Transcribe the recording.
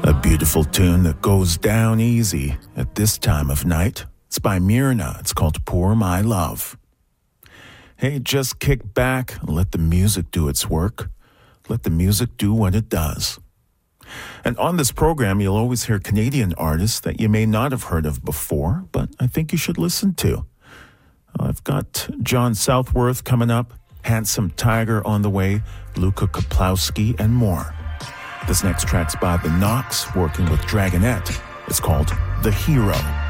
A beautiful tune that goes down easy at this time of night. It's by Myrna. It's called Pour My Love. Hey, just kick back and let the music do its work. Let the music do what it does. And on this program, you'll always hear Canadian artists that you may not have heard of before, but I think you should listen to. I've got John Southworth coming up, Handsome Tiger on the way, Luka Kaplowski, and more. This next track's by The Knox, working with Dragonette. It's called The Hero.